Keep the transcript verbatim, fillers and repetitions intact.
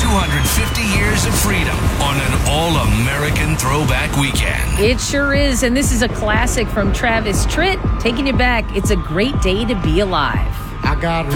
two hundred fifty years of freedom on an all-American throwback weekend. It sure is, and this is a classic from Travis Tritt, taking you back. It's a great day to be alive. I got